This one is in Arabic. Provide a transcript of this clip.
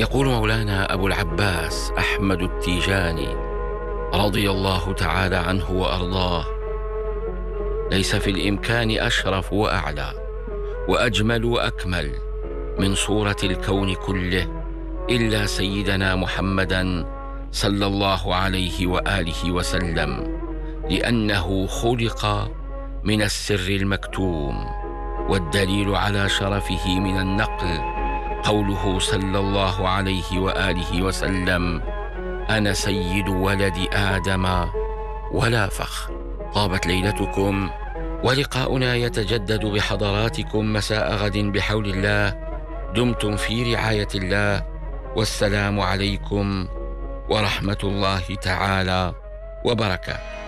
يقول مولانا أبو العباس أحمد التيجاني رضي الله تعالى عنه وأرضاه: ليس في الإمكان أشرف وأعلى وأجمل وأكمل من صورة الكون كله إلا سيدنا محمدا صلى الله عليه وآله وسلم، لأنه خلق من السر المكتوم. والدليل على شرفه من النقل قوله صلى الله عليه وآله وسلم: أنا سيد ولد آدم ولا فخر. طابت ليلتكم، ولقاؤنا يتجدد بحضراتكم مساء غد بحول الله. دمتم في رعاية الله، والسلام عليكم ورحمة الله تعالى وبركاته.